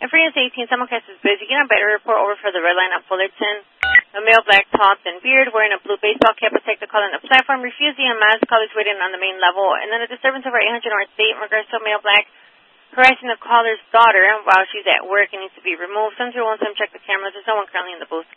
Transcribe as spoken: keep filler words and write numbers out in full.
Freedom's eighteen, simulcast is busy. Get a better report over for the red line at Fullerton. A male, black top and beard, wearing a blue baseball cap, protected caller on the platform, refusing a mask, callers waiting on the main level. And then a disturbance over eight hundred North State in regards to a male, black, harassing the caller's daughter while she's at work and needs to be removed. seven zero one seven, check the cameras. There's no one currently in the booth.